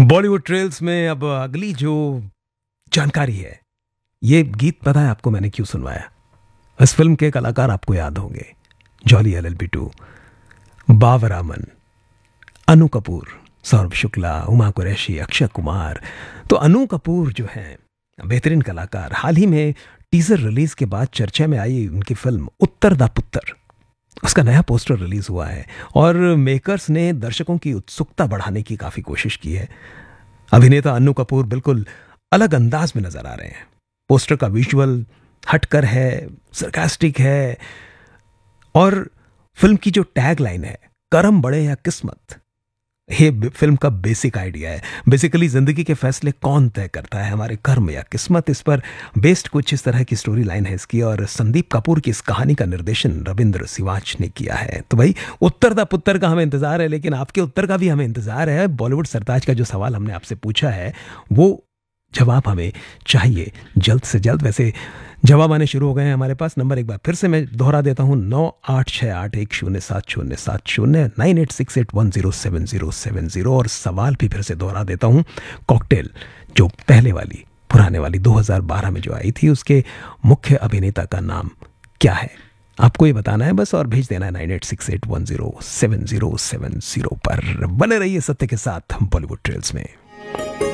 Bollywood trails में अब अगली जो जानकारी है, ये गीत पता है आपको मैंने क्यों सुनवाया? इस फिल्म के कलाकार आपको याद होंगे, जॉली LLB2, बाबर आमन, अनु कपूर, सौरभ शुक्ला, उमा कुरैशी, अक्षय कुमार। तो अनु कपूर जो हैं बेहतरीन कलाकार, हाल ही में टीजर रिलीज के बाद चर्चा में आई उनकी फिल्म उत्तर दा पुत्तर, उसका नया पोस्टर रिलीज हुआ है और मेकर्स ने दर्शकों की उत्सुकता बढ़ाने की काफी कोशिश की है। अभिनेता अन्नू कपूर बिल्कुल अलग अंदाज में नजर आ रहे हैं। पोस्टर का विजुअल हटकर है, सरकास्टिक है और फिल्म की जो टैग लाइन है, करम बड़े या किस्मत, ये फिल्म का बेसिक आइडिया है। बेसिकली जिंदगी के फैसले कौन तय करता है, हमारे कर्म या किस्मत, इस पर बेस्ड कुछ इस तरह की स्टोरी लाइन है इसकी। और संदीप कपूर की इस कहानी का निर्देशन रविंद्र सिवाच ने किया है। तो भाई उत्तर दा पुत्तर का हमें इंतजार है, लेकिन आपके उत्तर का भी हमें इंतजार है। बॉलीवुड सरताज का जो सवाल हमने आपसे पूछा है वो जवाब हमें चाहिए जल्द से जल्द। वैसे जवाब आने शुरू हो गए हैं हमारे पास। नंबर एक बार फिर से मैं दोहरा देता हूं, 9868107070, 9868107070। और सवाल भी फिर से दोहरा देता हूं, कॉकटेल जो पहले वाली पुराने वाली 2012 में जो आई थी, उसके मुख्य अभिनेता का नाम क्या है? आपको ये बताना है बस, और भेज देना है 9868107070 पर। बने रहिए सत्य के साथ बॉलीवुड ट्रेल्स में।